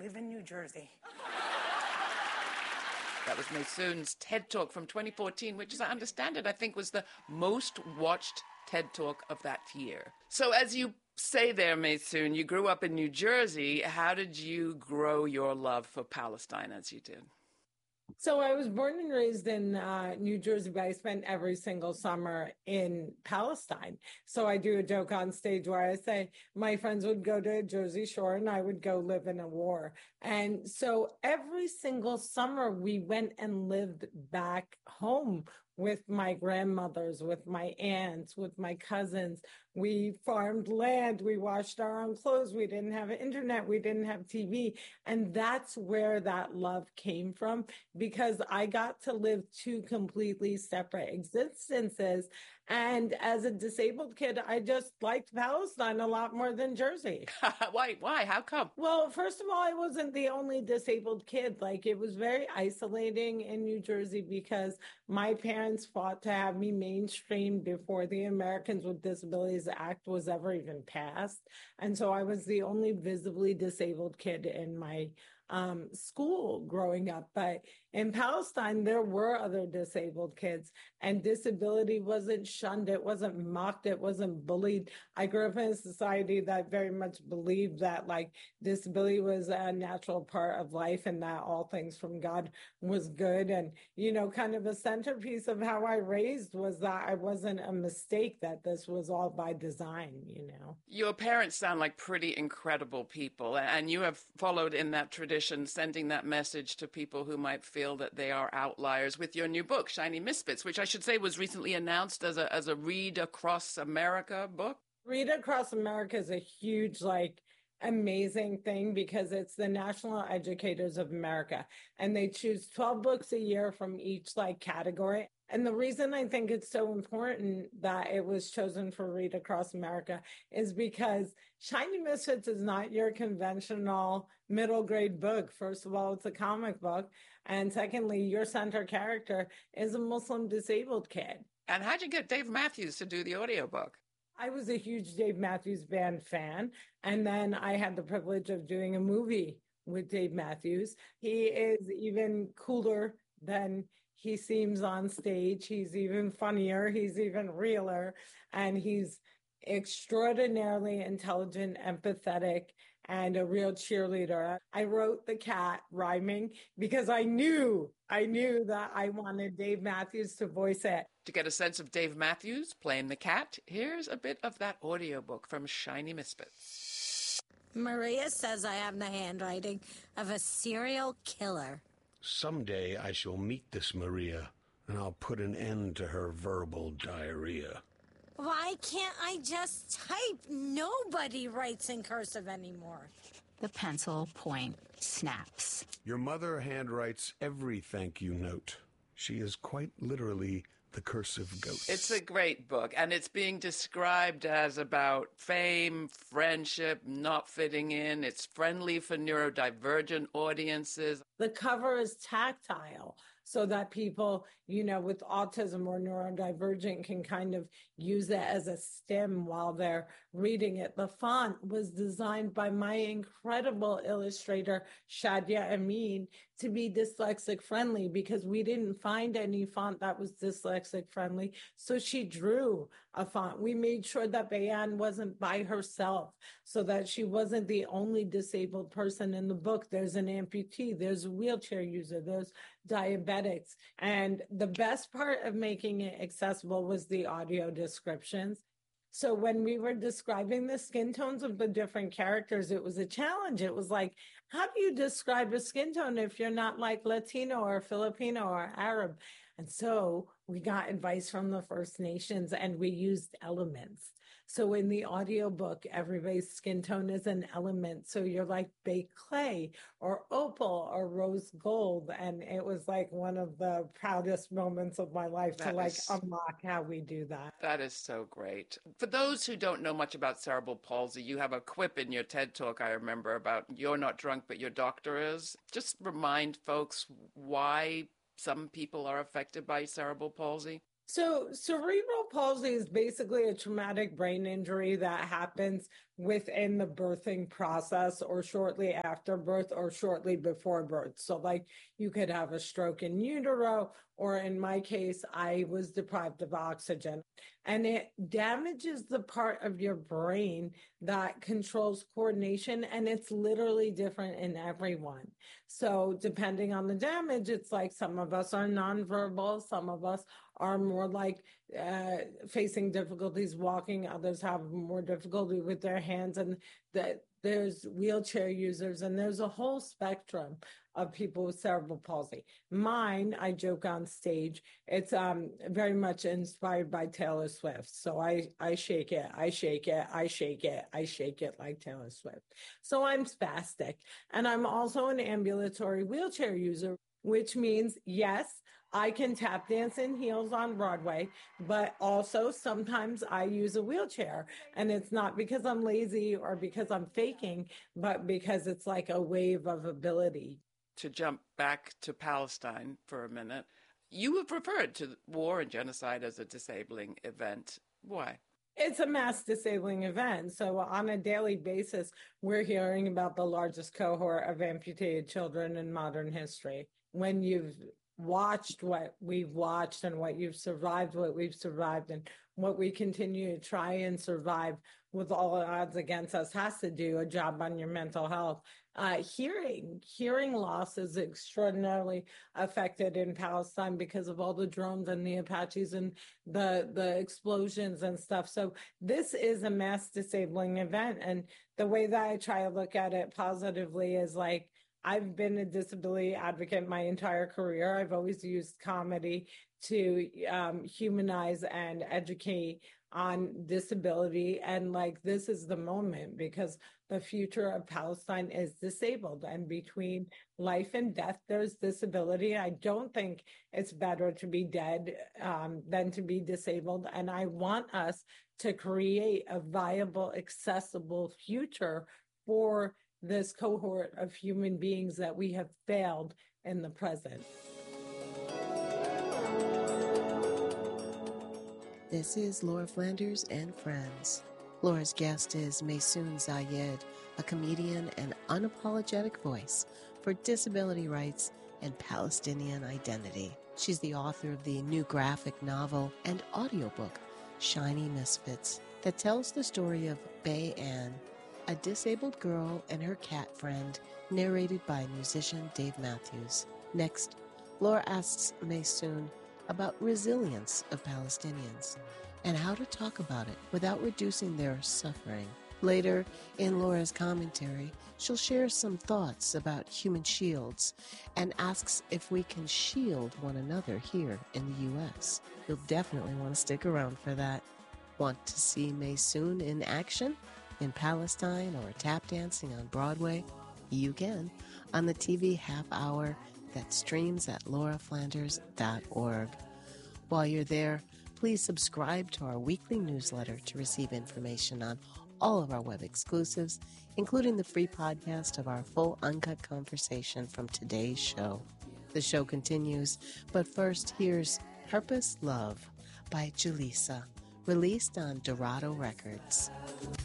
live in New Jersey. That was Maysoon's TED Talk from 2014, which, as I understand it, I think was the most watched TED Talk of that year. So as you say there, Maysoon, you grew up in New Jersey. How did you grow your love for Palestine as you did? So I was born and raised in New Jersey, but I spent every single summer in Palestine. So I do a joke on stage where I say my friends would go to Jersey Shore and I would go live in a war. And so every single summer we went and lived back home with my grandmothers, with my aunts, with my cousins. We farmed land. We washed our own clothes. We didn't have internet. We didn't have TV. And that's where that love came from, because I got to live two completely separate existences. And as a disabled kid, I just liked Palestine a lot more than Jersey. Why? How come? Well, first of all, I wasn't the only disabled kid. Like, it was very isolating in New Jersey because my parents fought to have me mainstreamed before the Americans with Disabilities Act was ever even passed. And so I was the only visibly disabled kid in my school growing up. But in Palestine, there were other disabled kids, and disability wasn't shunned. It wasn't mocked. It wasn't bullied. I grew up in a society that very much believed that like disability was a natural part of life and that all things from God was good. And, you know, kind of a centerpiece of how I raised was that I wasn't a mistake, that this was all by design, you know. Your parents sound like pretty incredible people, and you have followed in that tradition, sending that message to people who might feel that they are outliers with your new book, Shiny Misfits, which I should say was recently announced as a Read Across America book. Read Across America is a huge, like, amazing thing because it's the National Educators of America, and they choose 12 books a year from each like category. And the reason I think it's so important that it was chosen for Read Across America is because Shiny Misfits is not your conventional middle grade book. First of all, it's a comic book. And secondly, your center character is a Muslim disabled kid. And how'd you get Dave Matthews to do the audiobook? I was a huge Dave Matthews Band fan. And then I had the privilege of doing a movie with Dave Matthews. He is even cooler than he seems on stage. He's even funnier. He's even realer. And he's extraordinarily intelligent, empathetic, and a real cheerleader. I wrote the cat rhyming because I knew that I wanted Dave Matthews to voice it. To get a sense of Dave Matthews playing the cat, here's a bit of that audiobook from Shiny Misfits. Maria says I have the handwriting of a serial killer. Someday I shall meet this Maria, and I'll put an end to her verbal diarrhea. Why can't I just type? Nobody writes in cursive anymore. The pencil point snaps. Your mother handwrites every thank you note. She is quite literally the cursive ghost. It's a great book, and it's being described as about fame, friendship, not fitting in. It's friendly for neurodivergent audiences. The cover is tactile so that people, you know, with autism or neurodivergent can kind of use it as a stim while they're reading it. The font was designed by my incredible illustrator, Shadia Amin, to be dyslexic friendly because we didn't find any font that was dyslexic friendly. So she drew a font. We made sure that Bayan wasn't by herself so that she wasn't the only disabled person in the book. There's an amputee, there's a wheelchair user, there's diabetics. And the best part of making it accessible was the audio descriptions. So when we were describing the skin tones of the different characters, it was a challenge. It was like, how do you describe a skin tone if you're not like Latino or Filipino or Arab? And so we got advice from the First Nations and we used elements. So in the audiobook, everybody's skin tone is an element. So you're like baked clay or opal or rose gold. And it was like one of the proudest moments of my life to unlock how we do that. That is so great. For those who don't know much about cerebral palsy, you have a quip in your TED Talk, I remember, about you're not drunk, but your doctor is. Just remind folks why some people are affected by cerebral palsy. So, cerebral palsy is basically a traumatic brain injury that happens within the birthing process or shortly after birth or shortly before birth. So, like, you could have a stroke in utero, or in my case, I was deprived of oxygen, and it damages the part of your brain that controls coordination, and it's literally different in everyone. So, depending on the damage, it's like some of us are nonverbal, some of us are more like facing difficulties walking. Others have more difficulty with their hands, and that there's wheelchair users, and there's a whole spectrum of people with cerebral palsy. Mine, I joke on stage, it's very much inspired by Taylor Swift. So I shake it, I shake it, I shake it, I shake it like Taylor Swift. So I'm spastic, and I'm also an ambulatory wheelchair user, which means, yes, I can tap dance in heels on Broadway, but also sometimes I use a wheelchair. And it's not because I'm lazy or because I'm faking, but because it's like a wave of ability. To jump back to Palestine for a minute, you have referred to war and genocide as a disabling event. Why? It's a mass disabling event. So on a daily basis, we're hearing about the largest cohort of amputated children in modern history. When you've watched what we've watched and what you've survived, what we've survived, and what we continue to try and survive with all the odds against us, has to do a job on your mental health. Hearing loss is extraordinarily affected in Palestine because of all the drones and the Apaches and the explosions and stuff. So this is a mass disabling event. And the way that I try to look at it positively is like, I've been a disability advocate my entire career. I've always used comedy to humanize and educate on disability. And like, this is the moment, because the future of Palestine is disabled. And between life and death, there's disability. I don't think it's better to be dead than to be disabled. And I want us to create a viable, accessible future for this cohort of human beings that we have failed in the present. This is Laura Flanders and Friends. Laura's guest is Maysoon Zayed, a comedian and unapologetic voice for disability rights and Palestinian identity. She's the author of the new graphic novel and audiobook, Shiny Misfits, that tells the story of Bay Ann, a disabled girl and her cat friend, narrated by musician Dave Matthews. Next, Laura asks Maysoon about resilience of Palestinians and how to talk about it without reducing their suffering. Later, in Laura's commentary, she'll share some thoughts about human shields and asks if we can shield one another here in the U.S. You'll definitely want to stick around for that. Want to see Maysoon in action? In Palestine or tap dancing on Broadway? You can on the TV half hour that streams at lauraflanders.org. While you're there, please subscribe to our weekly newsletter to receive information on all of our web exclusives, including the free podcast of our full uncut conversation from today's show. The show continues, but first here's Purpose Love by Julissa, released on Dorado Records.